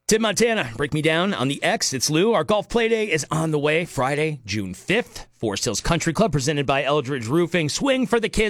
Tim Montana, break me down on the X. It's Lou. Our golf play day is on the way Friday, June 5th. Forest Hills Country Club presented by Eldridge Roofing. Swing for the kids.